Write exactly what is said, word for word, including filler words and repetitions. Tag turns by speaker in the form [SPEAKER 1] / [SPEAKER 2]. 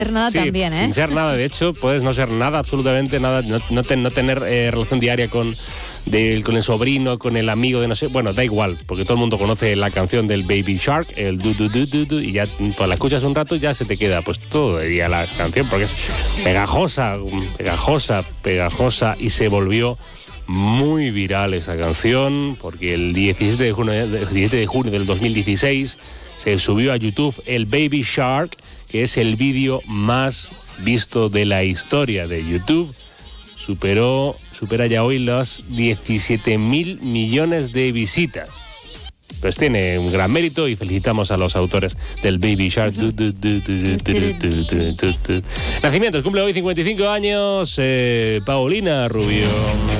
[SPEAKER 1] nada
[SPEAKER 2] sí,
[SPEAKER 1] también, ¿eh?
[SPEAKER 2] Sin ser nada, de hecho, puedes no ser nada, absolutamente nada, no, no, ten, no tener eh, relación diaria con, de, con el sobrino, con el amigo de no sé, bueno, da igual, porque todo el mundo conoce la canción del Baby Shark, el du du du du du, y ya pues, la escuchas un rato y ya se te queda pues todo el día la canción, porque es pegajosa, pegajosa, pegajosa, y se volvió muy viral esa canción, porque el diecisiete de junio, diecisiete de junio del dos mil dieciséis se subió a YouTube el Baby Shark, que es el vídeo más visto de la historia de YouTube. Superó, supera ya hoy los diecisiete mil millones de visitas. Pues tiene un gran mérito y felicitamos a los autores del Baby Shark. Nacimientos, cumple hoy cincuenta y cinco años, eh, Paulina Rubio.